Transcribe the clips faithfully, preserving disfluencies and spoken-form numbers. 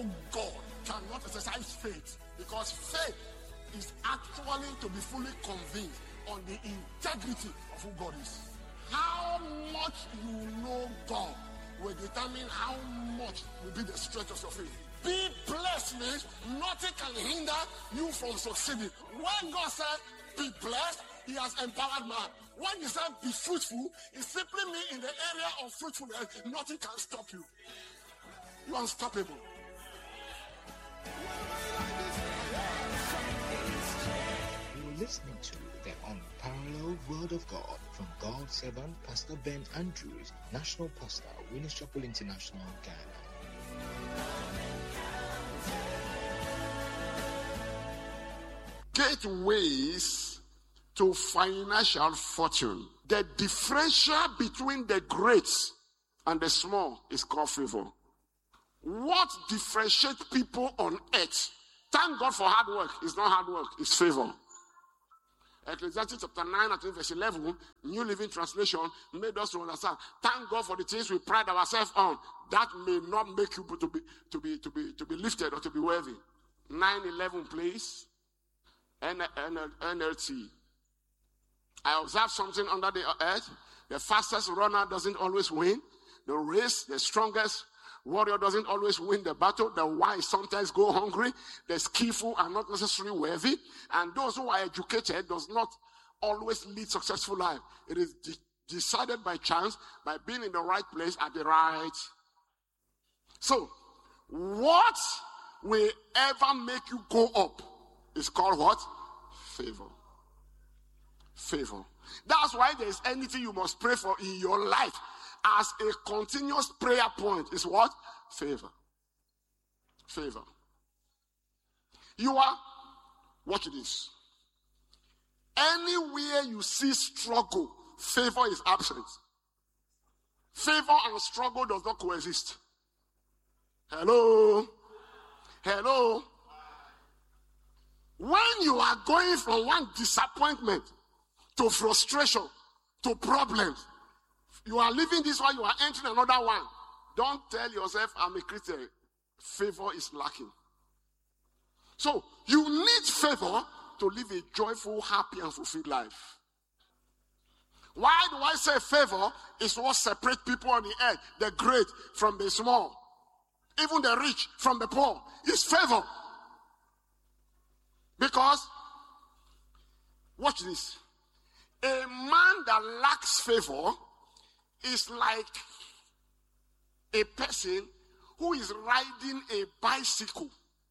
know God cannot exercise faith, because faith is actually to be fully convinced on the integrity of who God is. How much you know God will determine how much will be the strength of your faith. Be blessed means nothing can hinder you from succeeding. When God said be blessed, he has empowered man. When he said be fruitful, it simply means in the area of fruitfulness, nothing can stop you. You're unstoppable. You're listening to the Unparalleled Word of God from God's servant, Pastor Ben Andrews, National Pastor, Winners Chapel International, Ghana. Gateways to financial fortune. The differential between the great and the small is called favor. What differentiates people on earth? Thank God for hard work. It's not hard work, it's favor. Ecclesiastes chapter nine, I think verse eleven, New Living Translation, made us to understand. Thank God for the things we pride ourselves on. That may not make you to be to be to be to be lifted or to be worthy. nine eleven, please. N L T. I observed something under the earth. The fastest runner doesn't always win the race. The strongest warrior doesn't always win the battle. The wise sometimes go hungry. The skillful are not necessarily worthy. And those who are educated does not always lead successful life. It is de- decided by chance, by being in the right place at the right. So, what will ever make you go up is called what? Favor. Favor. That's why there is anything you must pray for in your life as a continuous prayer point is what? Favor. Favor. You are, watch this. Anywhere you see struggle, favor is absent. Favor and struggle does not coexist. Hello? Hello? When you are going from one disappointment to frustration to problems, you are leaving this one, you are entering another one. Don't tell yourself, I'm a Christian. Favor is lacking. So, you need favor to live a joyful, happy, and fulfilled life. Why do I say favor is what separates people on the earth, the great from the small, even the rich from the poor? It's favor. Because, watch this. A man that lacks favor is like a person who is riding a bicycle,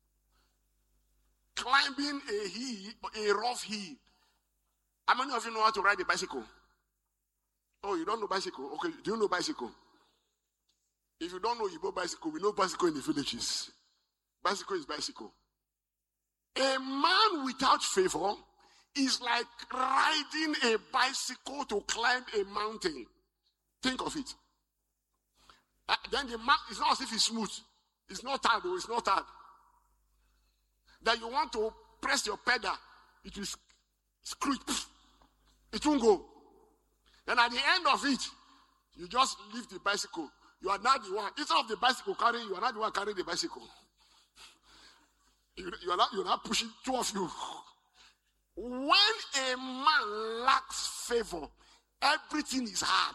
climbing a hill, a rough hill. How many of you know how to ride a bicycle? Oh, you don't know bicycle? Okay, do you know bicycle? If you don't know Igbo bicycle, we know bicycle in the villages. Bicycle is bicycle. A man without favor is like riding a bicycle to climb a mountain. Think of it. Uh, then the man, it's not as if it's smooth. It's not hard, though. It's not hard. That you want to press your pedal, it will screech. It won't go. Then at the end of it, you just leave the bicycle. You are not the one. Instead of the bicycle carrying, you are not the one carrying the bicycle. You, you are not, you're not pushing two of you. When a man lacks favor, everything is hard.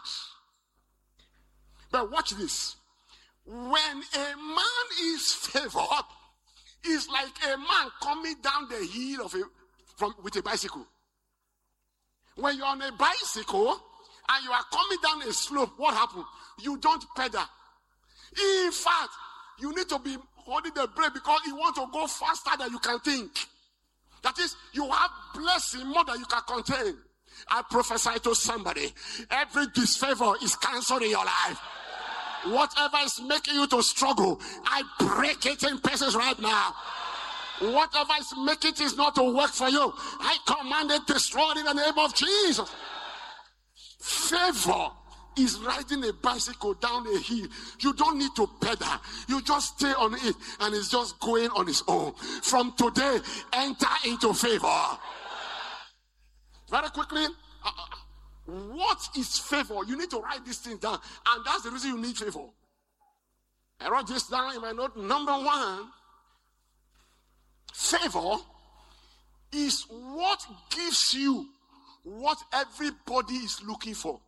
But watch this. When a man is favored, it's like a man coming down the hill of a, from, with a bicycle. When you're on a bicycle and you are coming down a slope, what happens? You don't pedal. In fact, you need to be holding the brake because you want to go faster than you can think. That is, you have blessing more than you can contain. I prophesy to somebody, every disfavor is cancelled in your life. Whatever is making you to struggle, I break it in pieces right now. Whatever is making it not to work for you, I command it destroyed in the name of Jesus. Favor is riding a bicycle down a hill. You don't need to pedal. You just stay on it and it's just going on its own. From today, enter into favor. Very quickly, uh, what is favor? You need to write this thing down. And that's the reason you need favor. I wrote this down in my note. Number one, favor is what gives you what everybody is looking for.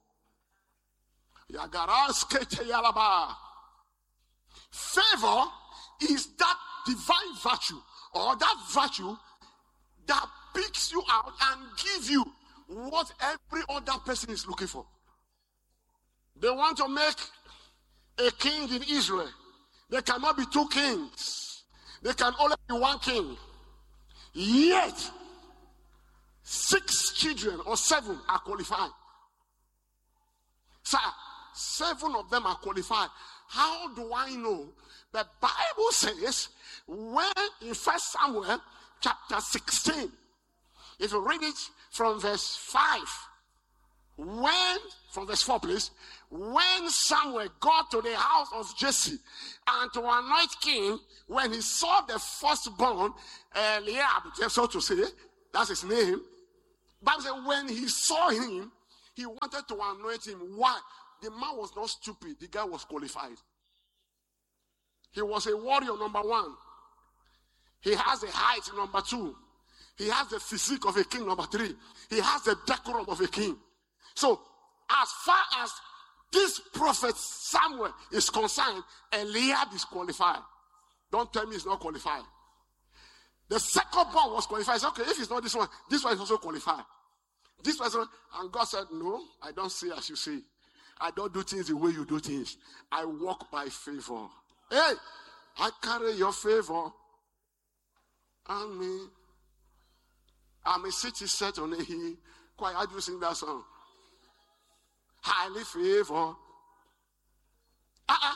Favor is that divine virtue or that virtue that picks you out and gives you what every other person is looking for. They want to make a king in Israel. There cannot be two kings. There can only be one king. Yet, six children or seven are qualified. Sir, seven of them are qualified. How do I know? The Bible says, when in First Samuel chapter sixteen, if you read it from verse five, when, from verse four please, when Samuel got to the house of Jesse and to anoint king, when he saw the firstborn, Eliab, so to say, that's his name, Bible says when he saw him, he wanted to anoint him. Why? The man was not stupid. The guy was qualified. He was a warrior, number one. He has the height, number two. He has the physique of a king, number three. He has the decorum of a king. So, as far as this prophet Samuel is concerned, Eliab is qualified. Don't tell me he's not qualified. The second born was qualified. I said, okay, if it's not this one, this one is also qualified. This person, and God said, no, I don't see as you see. I don't do things the way you do things. I walk by favor. Hey, I carry your favor on me. I'm a city set on a hill. Why are you sing that song? Highly favor. Uh-uh.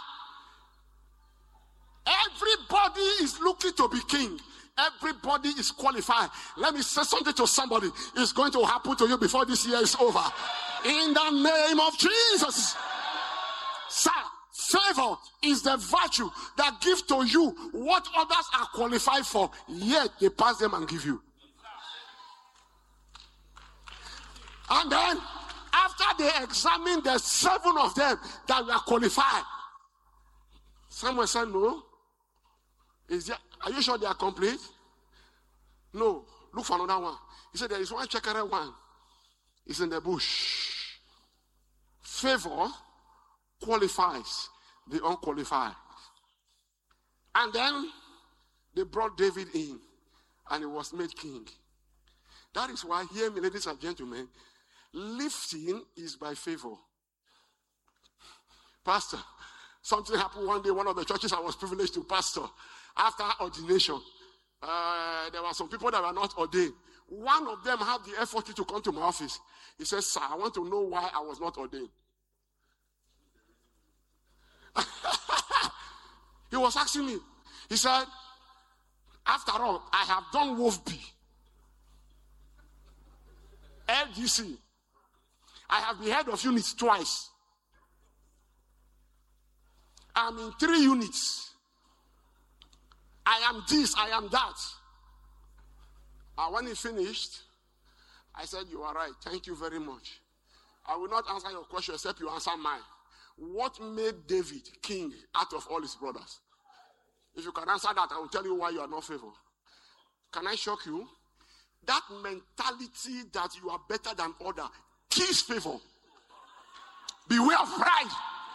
Everybody is looking to be king. Everybody is qualified. Let me say something to somebody. It's going to happen to you before this year is over. In the name of Jesus. Sir, favor is the virtue that gives to you what others are qualified for, yet they pass them and give you. And then, after they examine the seven of them that were qualified, someone said, no. Is there, are you sure they are complete? No. Look for another one. He said, there is one checker one. It's in the bush. Favor qualifies the unqualified. And then they brought David in and he was made king. That is why, hear me, ladies and gentlemen, lifting is by favor. Pastor, something happened one day, one of the churches I was privileged to pastor. After ordination, uh, there were some people that were not ordained. One of them had the effort to come to my office. He said, sir, I want to know why I was not ordained. He was asking me. He said, after all, I have done WOFB, L G C. I have been head of units twice. I'm in three units. I am this, I am that. And when he finished, I said, you are right. Thank you very much. I will not answer your question except you answer mine. What made David king out of all his brothers? If you can answer that, I will tell you why you are not favored. Can I shock you? That mentality that you are better than other kills favor. Beware of pride.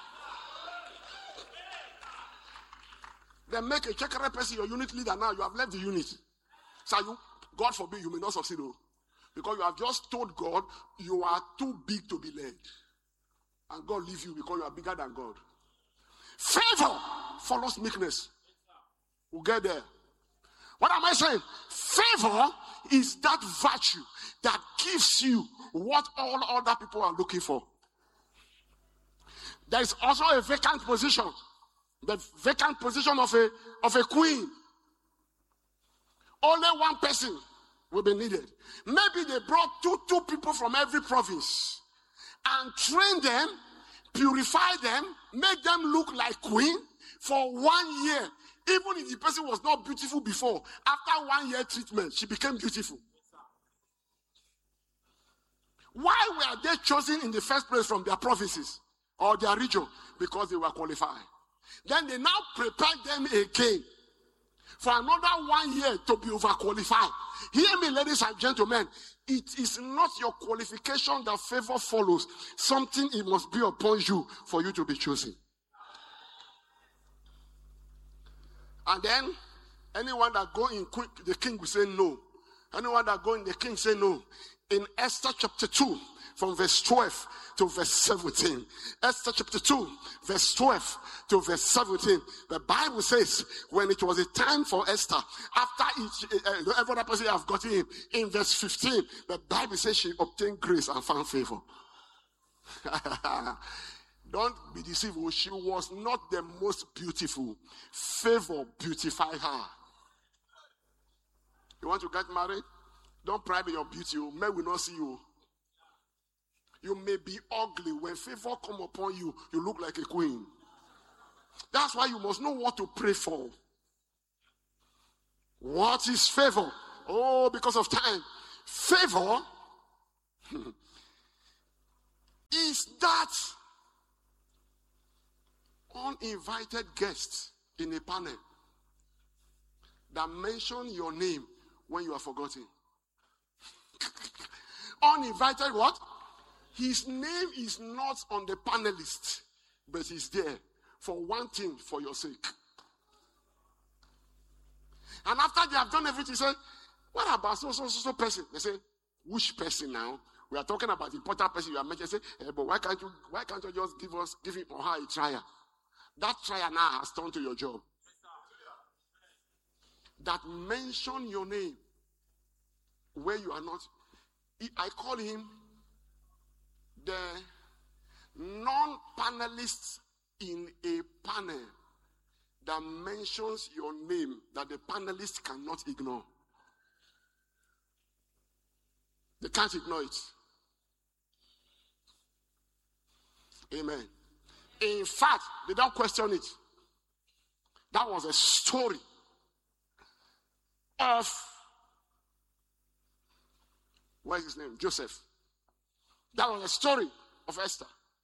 Then make a checker person your unit leader now. You have left the unit. So you, God forbid, you may not succeed. Though, because you have just told God you are too big to be led. And God leave you because you are bigger than God. Favor follows meekness. We'll get there. What am I saying? Favor is that virtue that gives you what all other people are looking for. There is also a vacant position. The vacant position of a, of a queen. Only one person will be needed. Maybe they brought two, two people from every province and trained them, purify them, make them look like queen for one year. Even if the person was not beautiful before, after one year treatment, she became beautiful. Why were they chosen in the first place from their provinces or their region? Because they were qualified. Then they now prepare them again for another one year to be overqualified. Hear me, ladies and gentlemen. It is not your qualification that favor follows. Something it must be upon you for you to be chosen. And then, anyone that go in, the king will say no. Anyone that go in, the king say no. In Esther chapter two, from verse twelve to verse seventeen. Esther chapter two, verse twelve to verse seventeen. The Bible says, when it was a time for Esther, after each, uh, every other person have gotten him, in verse fifteen, the Bible says she obtained grace and found favor. Don't be deceived. She was not the most beautiful. Favor beautified her. You want to get married? Don't pride in your beauty. Men will not see you. You may be ugly. When favor come upon you, you look like a queen. That's why you must know what to pray for. What is favor? Oh, because of time. Favor is that uninvited guest in a panel that mention your name when you are forgotten. Uninvited what? His name is not on the panelist, but he's there for one thing, for your sake. And after they have done everything, say, what about so, so, so, so person? They say, which person now? We are talking about the important person you are mentioning. Say, eh, but why can't you, why can't you just give us, give him or her a trial? That trial now has turned to your job. That mention your name where you are not. I call him the non-panelist in a panel that mentions your name that the panelists cannot ignore. They can't ignore it. Amen. In fact, they don't question it. That was a story of, what is his name? Joseph. That was a story of Esther.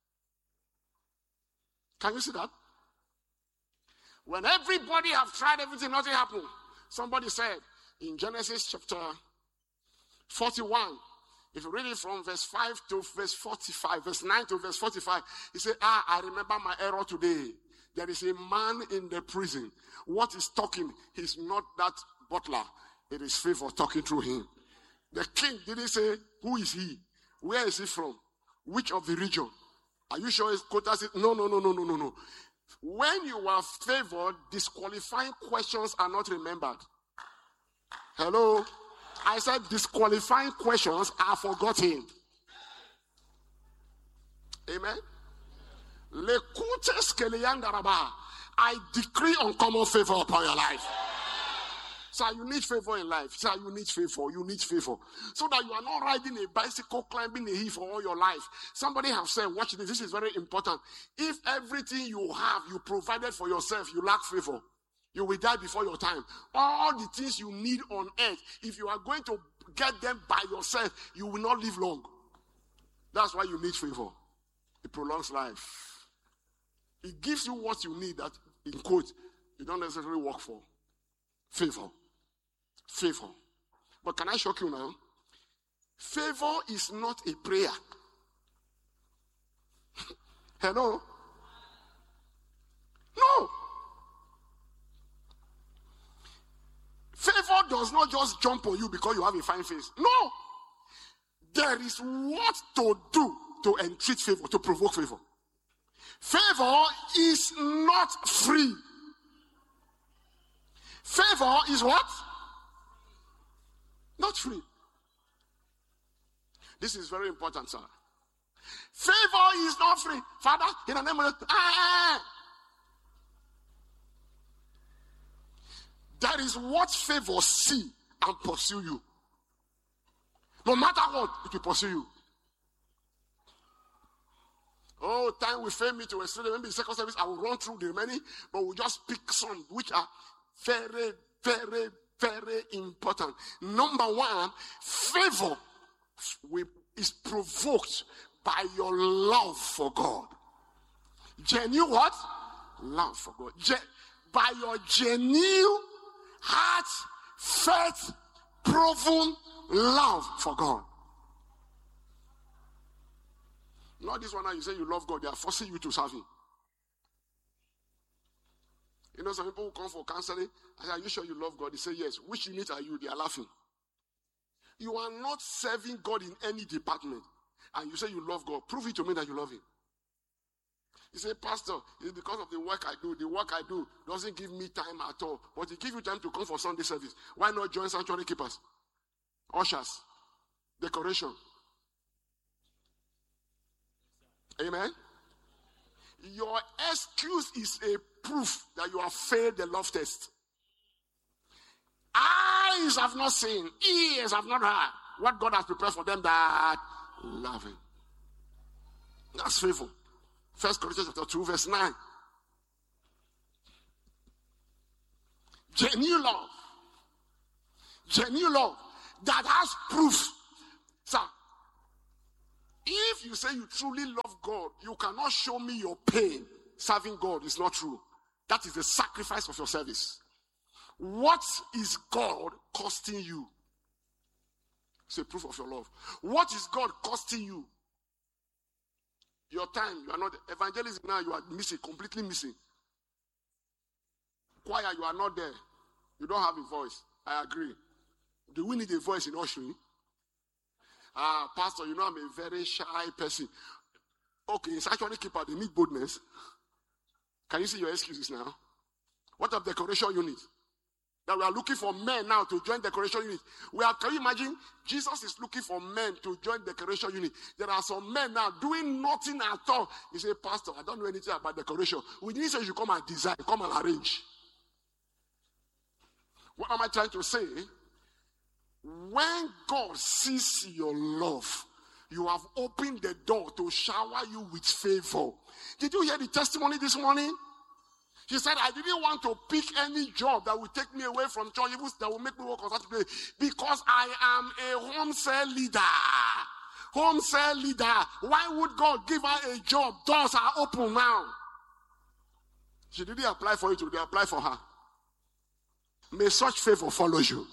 Can you see that? When everybody have tried everything, nothing happened. Somebody said in Genesis chapter forty-one, if you read it from verse five to verse forty-five, verse nine to verse forty-five, he said, ah, I remember my error today. There is a man in the prison. What is talking? He's not that butler. It is favor talking through him. The king didn't say, who is he? Where is he from? Which of the region? Are you sure it's quotas? No, no, no, no, no, no, no. When you are favored, disqualifying questions are not remembered. Hello? I said disqualifying questions are forgotten. Amen? I decree uncommon favor upon your life. Sir, you need favor in life. Sir, you need favor. You need favor. So that you are not riding a bicycle, climbing a hill for all your life. Somebody have said, watch this. This is very important. If everything you have, you provided for yourself, you lack favor, you will die before your time. All the things you need on earth, if you are going to get them by yourself, you will not live long. That's why you need favor. It prolongs life. It gives you what you need that, in quote, you don't necessarily work for. Favor. Favor. But can I shock you now? Favor is not a prayer. Hello? No. Favor does not just jump on you because you have a fine face. No. There is what to do to entreat favor, to provoke favor. Favor is not free. Favor is what? Not free. This is very important, sir. Favor is not free. Father, in the name of the... Ah! That is what favor see and pursue you. No matter what, it will pursue you. Oh, time will fail me to explain. Maybe the second service, I will run through the remaining, but we'll just pick some which are very, very, very important. Number one, favor is provoked by your love for God. Genuine what? love for God. Ge- by your genuine, heartfelt, proven love for God. Not this one now, you say you love God, they are forcing you to serve Him. You know, some people who come for counseling, I say, are you sure you love God? They say, yes. Which unit are you? They are laughing. You are not serving God in any department. And you say you love God. Prove it to me that you love Him. You say, Pastor, it's because of the work I do. The work I do doesn't give me time at all. But it gives you time to come for Sunday service. Why not join sanctuary keepers? Ushers. Decoration. Amen? Your excuse is a proof that you have failed the love test. Eyes have not seen, ears have not heard what God has prepared for them that love Him. That's faithful. First Corinthians chapter two, verse nine. Genuine love. Genuine love that has proof. Sir, if you say you truly love God, you cannot show me your pain serving God. It's not true. That is the sacrifice of your service. What is God costing you? It's a proof of your love. What is God costing you? Your time. You are not evangelism now. You are missing, completely missing. Choir, you are not there. You don't have a voice. I agree. Do we need a voice in ushering? Ah, Pastor, you know I'm a very shy person. Okay, it's actually keeper. They need boldness. Can you see your excuses now? What of decoration unit? That we are looking for men now to join decoration unit. We are, can you imagine? Jesus is looking for men to join decoration unit. There are some men now doing nothing at all. He said, Pastor, I don't know anything about decoration. We didn't say you should come and design, come and arrange. What am I trying to say? When God sees your love, you have opened the door to shower you with favor. Did you hear the testimony this morning? She said, I didn't want to pick any job that would take me away from church, even that will make me work on Saturday, because I am a home cell leader. Home cell leader. Why would God give her a job? Doors are open now. She didn't apply for it, they apply for her. May such favor follow you.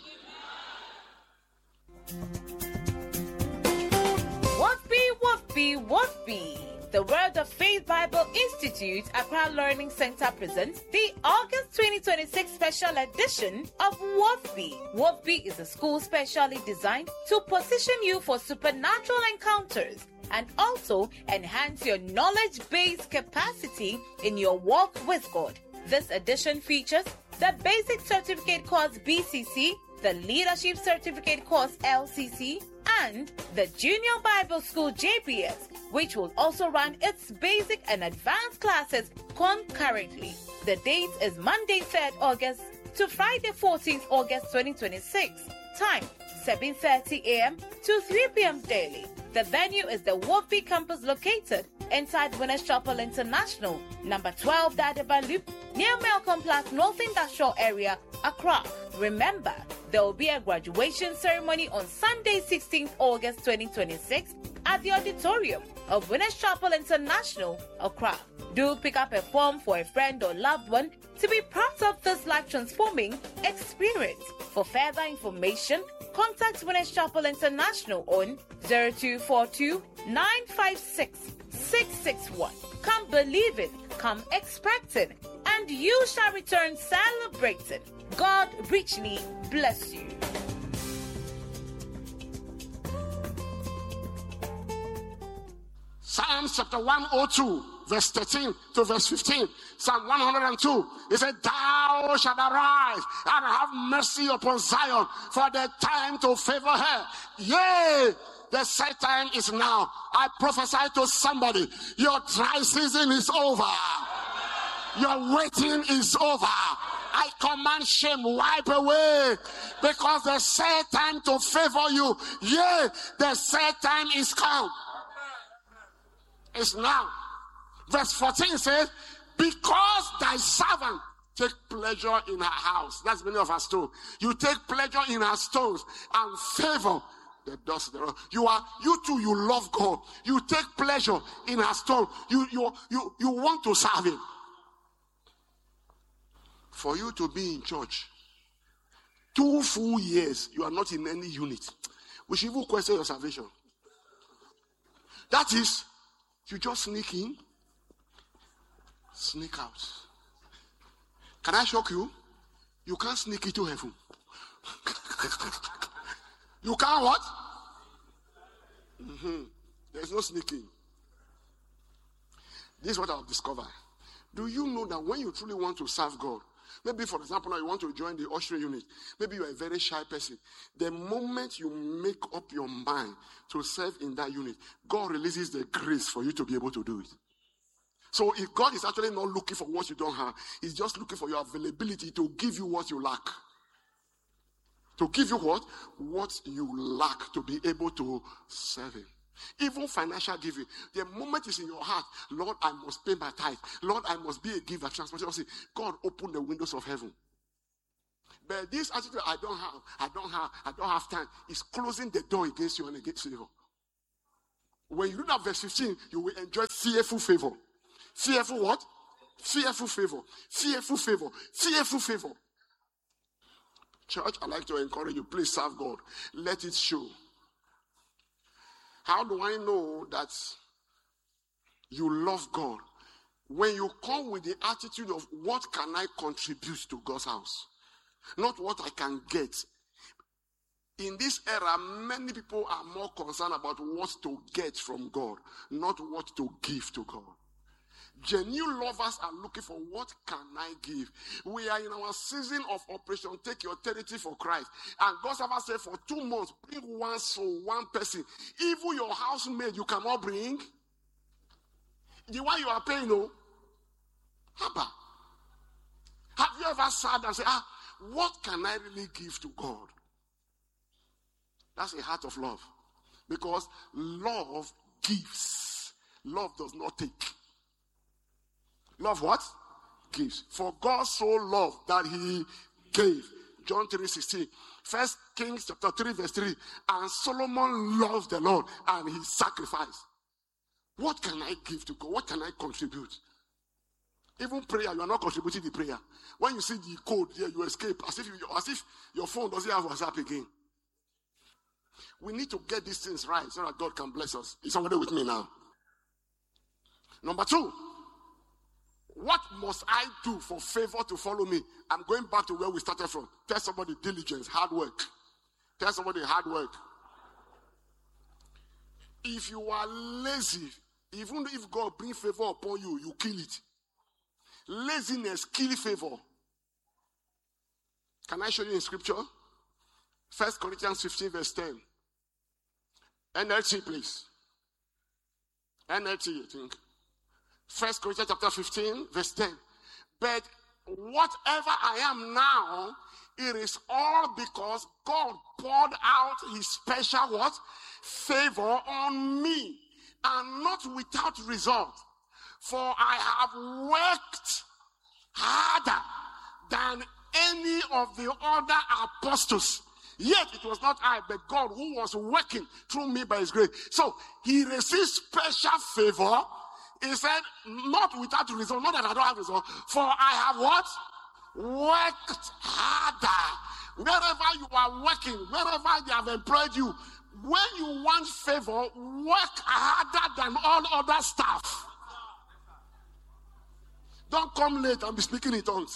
Would-be, would-be, would-be. The Word of Faith Bible Institute Accra Learning Center presents the August twenty twenty-six special edition of Would-be. Would-be is a school specially designed to position you for supernatural encounters and also enhance your knowledge-based capacity in your walk with God. This edition features the Basic Certificate Course B C C, the Leadership Certificate Course L C C, and the Junior Bible School J B S, which will also run its basic and advanced classes concurrently. The date is Monday third August to Friday fourteenth August twenty twenty-six. Time seven thirty a.m. to three p.m. daily. The venue is the Would-be campus located inside Winners Chapel International, number twelve Dadeba Loop, near Malcolm Plaza North Industrial Area, Accra. Remember, there will be a graduation ceremony on Sunday sixteenth August twenty twenty-six at the auditorium of Winners Chapel International, Accra. Do pick up a form for a friend or loved one to be part of this life-transforming experience. For further information, contact Winners Chapel International on zero two four two, nine five six, six six one. Come believing, come expecting, and you shall return celebrating. God richly bless you. Psalms chapter one oh two, verse thirteen to verse fifteen. Psalm one oh two. It said, Thou shalt arise and have mercy upon Zion, for the time to favor her. Yea, the set time is now. I prophesy to somebody, your dry season is over. Your waiting is over. I command shame, wipe away, because the set time to favor you. Yea, the set time is come. It's now. Verse fourteen says, because thy servant take pleasure in her house. That's many of us too. You take pleasure in her stones and favor the dust thereof. You are, you too, you love God. You take pleasure in her stone. You, you, you, you want to serve him. For you to be in church, two full years, you are not in any unit. We should even question your salvation. That is, you just sneak in, sneak out. Can I shock you? You can't sneak into heaven. You can't what? Mm-hmm. There's no sneaking. This is what I've discovered. Do you know that when you truly want to serve God, maybe for example now you want to join the ushering unit, maybe you are a very shy person, the moment you make up your mind to serve in that unit, God releases the grace for you to be able to do it. So if God is actually not looking for what you don't have, He's just looking for your availability to give you what you lack. To give you what? What you lack to be able to serve Him. Even financial giving. The moment it's in your heart, Lord, I must pay my tithe. Lord, I must be a giver. Transformation. God, open the windows of heaven. But this attitude, I don't have, I don't have, I don't have time, is closing the door against you and against favor. When you read that verse fifteen, you will enjoy fearful favor. Fearful what? Fearful favor. Fearful favor. Fearful favor. Church, I'd like to encourage you, please serve God. Let it show. How do I know that you love God? When you come with the attitude of what can I contribute to God's house? Not what I can get. In this era, many people are more concerned about what to get from God, not what to give to God. Genuine lovers are looking for what can I give. We are in our season of Operation Take Your Territory for Christ. And God has said for two months, bring one soul, one person. Even your housemaid you cannot bring. The one you are paying, no. Haba. Have you ever sat and said, ah, what can I really give to God? That's a heart of love. Because love gives. Love does not take. Love what? Gives. For God so loved that He gave. John three sixteen. First Kings chapter three verse three. And Solomon loved the Lord and he sacrificed. What can I give to God? What can I contribute? Even prayer, you are not contributing the prayer. When you see the code here, you escape as if, you, as if your phone doesn't have WhatsApp again. We need to get these things right so that God can bless us. Is somebody with me now? Number two. What must I do for favor to follow me? I'm going back to where we started from. Tell somebody diligence, hard work. Tell somebody hard work. If you are lazy, even if God brings favor upon you, you kill it. Laziness kill favor. Can I show you in scripture? First Corinthians fifteen verse ten. N L T please. N L T I think. First Corinthians chapter fifteen, verse ten. But whatever I am now, it is all because God poured out His special what? Favor on me. And not without result. For I have worked harder than any of the other apostles. Yet it was not I, but God who was working through me by His grace. So He received special favor. He said, not without result, not that I don't have result, for I have what? Worked harder. Wherever you are working, wherever they have employed you, when you want favor, work harder than all other staff. Don't come late and be speaking in tongues.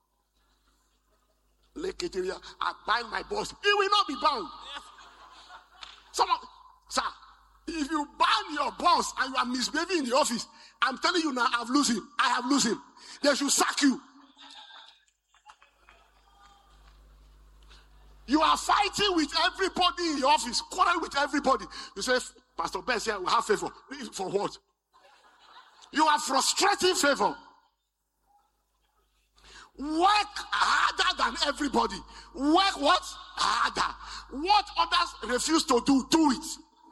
Leketeria, I bind my boss. He will not be bound. Someone, sir, if you bind your boss and you are misbehaving in the office, I'm telling you now, I've lose him. I have lose him. They should sack you. You are fighting with everybody in your office, quarrel with everybody. You say, Pastor Ben here will have favor. For what? You are frustrating favor. Work harder than everybody. Work what? Harder. What others refuse to do, do it.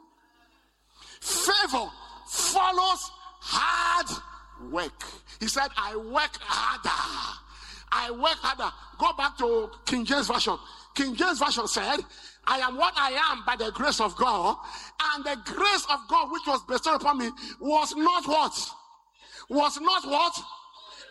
Favor follows hard work. He said, I work harder. I work harder. Go back to King James Version. King James Version said, I am what I am by the grace of God. And the grace of God which was bestowed upon me was not what? Was not what?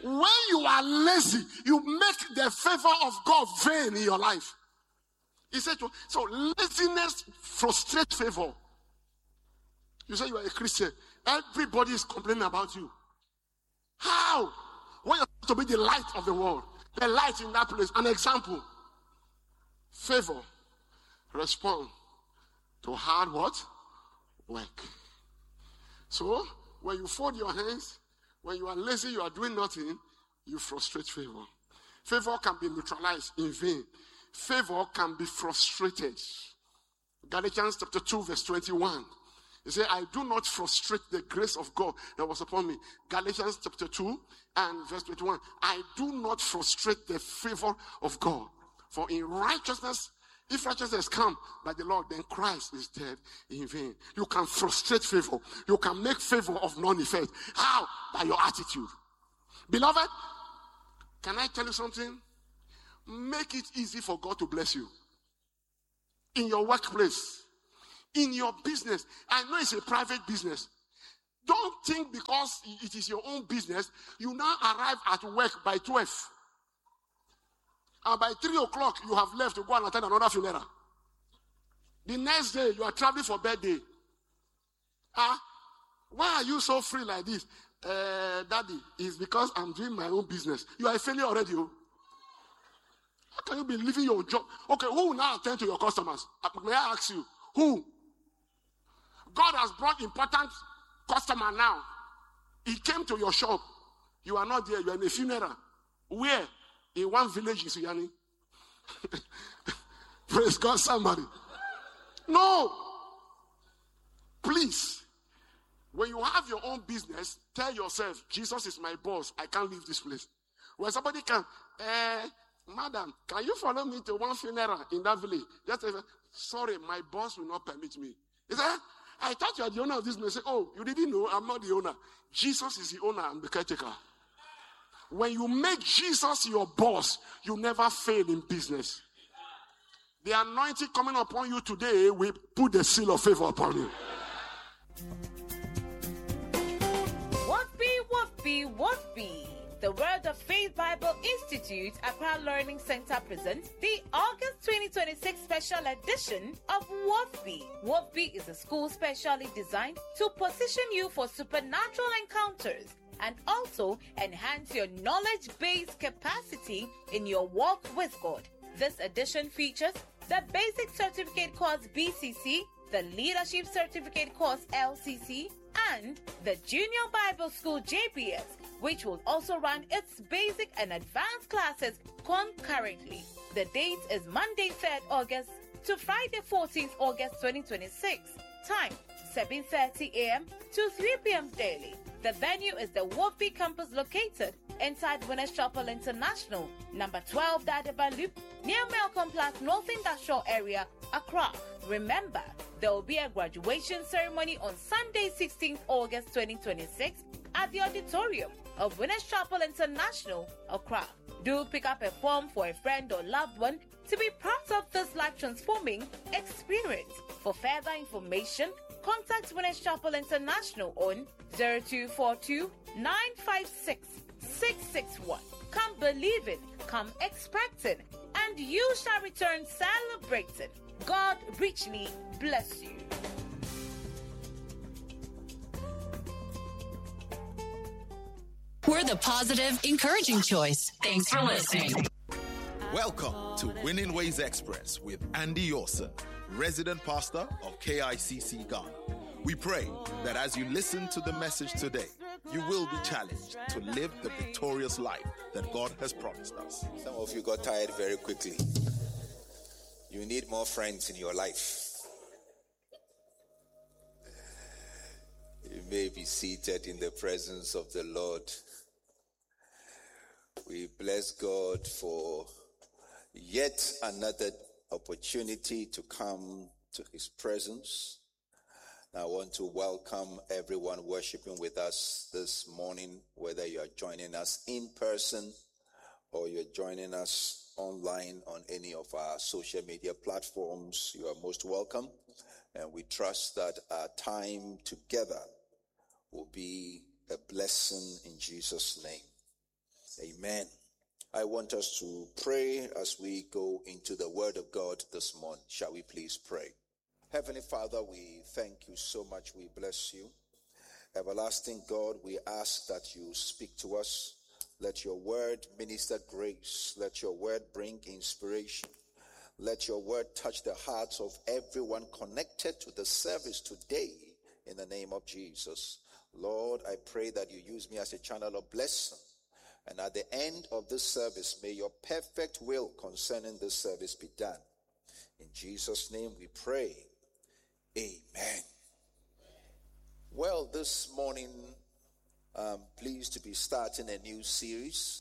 when you are lazy, you make the favor of God vain in your life. He said, to, so laziness frustrates favor. You say you are a Christian. Everybody is complaining about you. How? When you're supposed to be the light of the world, the light in that place. An example. Favor. Respond to hard what? Work. So, when you fold your hands, when you are lazy, you are doing nothing, you frustrate favor. Favor can be neutralized in vain. Favor can be frustrated. Galatians chapter two, verse twenty-one. He said, I do not frustrate the grace of God that was upon me. Galatians chapter two and verse twenty-one. I do not frustrate the favor of God. For in righteousness, if righteousness come by the Lord, then Christ is dead in vain. You can frustrate favor. You can make favor of none effect. How? By your attitude. Beloved, can I tell you something? Make it easy for God to bless you. In your workplace, in your business. I know it's a private business. Don't think because it is your own business, you now arrive at work by twelve. And by three o'clock, you have left to go and attend another funeral. The next day, you are traveling for birthday. Ah, why are you so free like this? Uh, Daddy, it's because I'm doing my own business. You are a failure already. Oh. How can you be leaving your job? Okay, who will now attend to your customers? May I ask you, who? God has brought important customer now. He came to your shop. You are not there. You are in a funeral. Where? In one village in Suyani. Praise God, somebody. No. Please. When you have your own business, tell yourself, Jesus is my boss. I can't leave this place. When somebody can, eh, madam, can you follow me to one funeral in that village? Just say, sorry, my boss will not permit me. He said, I thought you are the owner of this place. Say, oh, you didn't know I'm not the owner. Jesus is the owner and the caretaker. When you make Jesus your boss, you never fail in business. The anointing coming upon you today will put the seal of favor upon you. What be, what be, what be? The Word of Faith Bible Institute Accra Learning Center presents the August twenty twenty-six special edition of What Be. What Be is a school specially designed to position you for supernatural encounters and also enhance your knowledge-based capacity in your walk with God. This edition features the Basic Certificate Course B C C, the Leadership Certificate Course L C C, and the Junior Bible School J B S, which will also run its basic and advanced classes concurrently. The date is Monday, third August to Friday, fourteenth August twenty twenty-six. Time, seven thirty a.m. to three p.m. daily. The venue is the Wofi campus located inside Winners Chapel International, number twelve Dadeba Loop, near Malcolm Platt North Industrial Area, Accra. Remember, there will be a graduation ceremony on Sunday, sixteenth August twenty twenty-six at the auditorium of Winners Chapel International, Accra. Do pick up a form for a friend or loved one to be part of this life-transforming experience. For further information, contact Winners Chapel International on zero two four two, nine five six, six six one. Come believing, come expecting, and you shall return celebrating. God richly bless you. We're the positive, encouraging choice. Thanks for listening. Welcome to Winning Ways Express with Andy Yorsa, resident pastor of K I C C Ghana. We pray that as you listen to the message today, you will be challenged to live the victorious life that God has promised us. Some of you got tired very quickly. You need more friends in your life. You may be seated in the presence of the Lord. We bless God for yet another opportunity to come to His presence. I want to welcome everyone worshiping with us this morning, whether you are joining us in person or you're joining us online on any of our social media platforms. You are most welcome, and we trust that our time together will be a blessing in Jesus' name. Amen. I want us to pray as we go into the Word of God this morning. Shall we please pray? Heavenly Father, we thank you so much. We bless you. Everlasting God, we ask that you speak to us. Let your word minister grace. Let your word bring inspiration. Let your word touch the hearts of everyone connected to the service today in the name of Jesus. Lord, I pray that you use me as a channel of blessing. And at the end of this service, may your perfect will concerning this service be done. In Jesus' name we pray. Amen. Well, this morning, I'm pleased to be starting a new series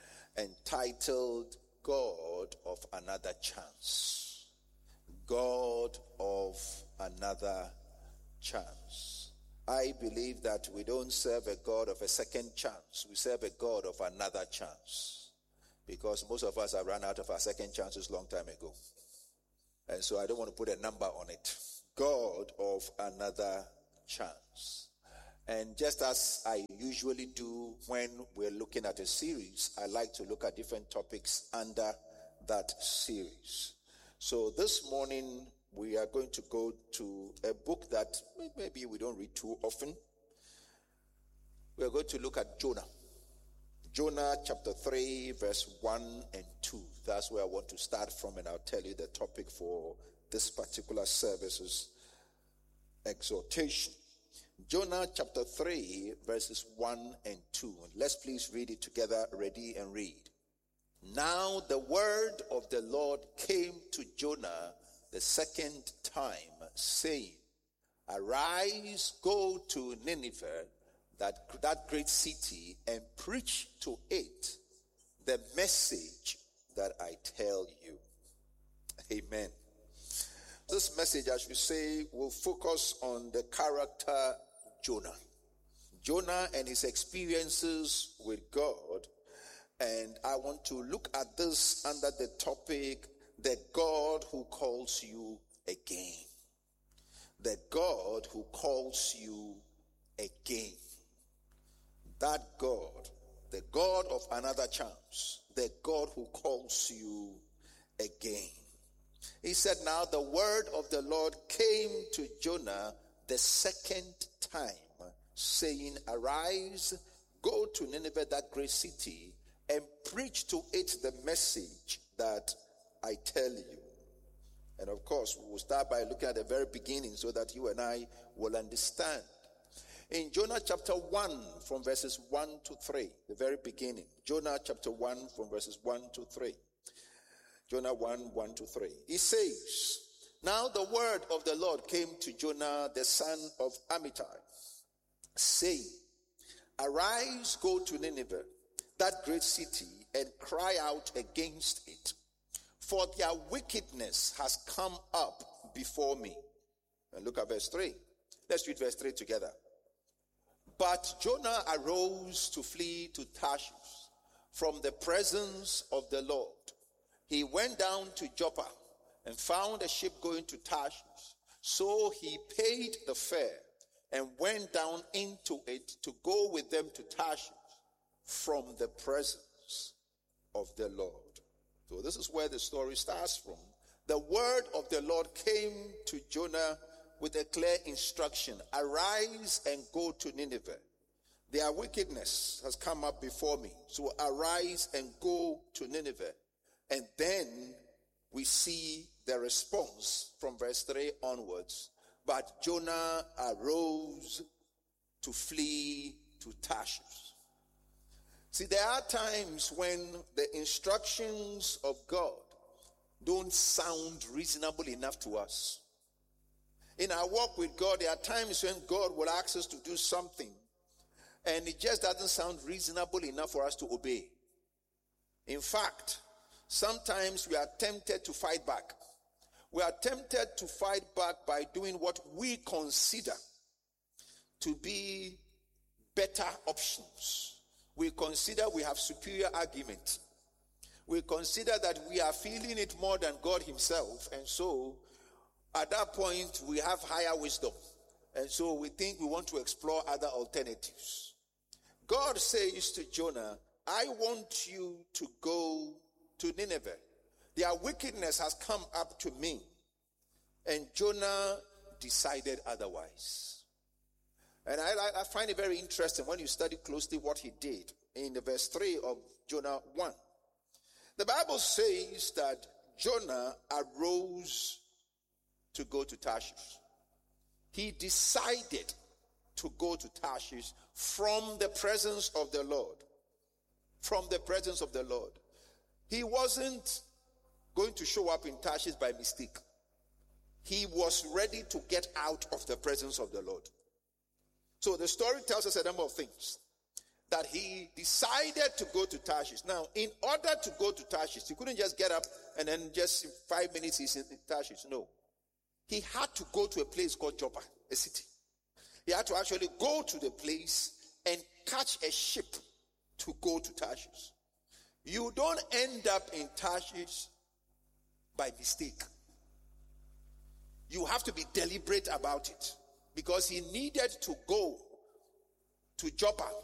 entitled God of Another Chance. God of Another Chance. I believe that we don't serve a God of a second chance. We serve a God of another chance. Because most of us have run out of our second chances long time ago. And so I don't want to put a number on it. God of another chance. And just as I usually do when we're looking at a series, I like to look at different topics under that series. So this morning, we are going to go to a book that maybe we don't read too often. We are going to look at Jonah. Jonah chapter three, verse one and two. That's where I want to start from, and I'll tell you the topic for this particular service's exhortation. Jonah chapter three, verses one and two. Let's please read it together. Ready and read. Now the word of the Lord came to Jonah the second time, saying, Arise, go to Nineveh, that, that great city, and preach to it the message that I tell you. Amen. This message, as we say, will focus on the character Jonah. Jonah and his experiences with God. And I want to look at this under the topic, the God who calls you again. The God who calls you again. That God, the God of another chance, the God who calls you again. He said, now the word of the Lord came to Jonah the second time, saying, Arise, go to Nineveh, that great city, and preach to it the message that I tell you. And of course, we will start by looking at the very beginning so that you and I will understand. In Jonah chapter one, from verses one to three, the very beginning. Jonah chapter one, from verses one to three. Jonah one, one to three. He says, Now the word of the Lord came to Jonah, the son of Amittai, saying, Arise, go to Nineveh, that great city, and cry out against it. For their wickedness has come up before me. And look at verse three. Let's read verse three together. But Jonah arose to flee to Tarshish from the presence of the Lord. He went down to Joppa and found a ship going to Tarshish. So he paid the fare and went down into it to go with them to Tarshish from the presence of the Lord. So this is where the story starts from. The word of the Lord came to Jonah with a clear instruction. Arise and go to Nineveh. Their wickedness has come up before me. So arise and go to Nineveh. And then we see the response from verse three onwards. But Jonah arose to flee to Tarshish. See, there are times when the instructions of God don't sound reasonable enough to us. In our walk with God, there are times when God will ask us to do something, and it just doesn't sound reasonable enough for us to obey. In fact, sometimes we are tempted to fight back. We are tempted to fight back by doing what we consider to be better options. We consider we have superior argument. We consider that we are feeling it more than God himself. And so, at that point, we have higher wisdom. And so we think we want to explore other alternatives. God says to Jonah, I want you to go to Nineveh. Their wickedness has come up to me. And Jonah decided otherwise. And I, I find it very interesting when you study closely what he did in the verse three of Jonah one. The Bible says that Jonah arose to go to Tarshish. He decided to go to Tarshish from the presence of the Lord. From the presence of the Lord. He wasn't going to show up in Tarshish by mistake. He was ready to get out of the presence of the Lord. So the story tells us a number of things. That he decided to go to Tarshish. Now, in order to go to Tarshish, he couldn't just get up and then just in five minutes he's in Tarshish. No. He had to go to a place called Joppa, a city. He had to actually go to the place and catch a ship to go to Tarshish. You don't end up in Tarshish by mistake. You have to be deliberate about it, because he needed to go to Joppa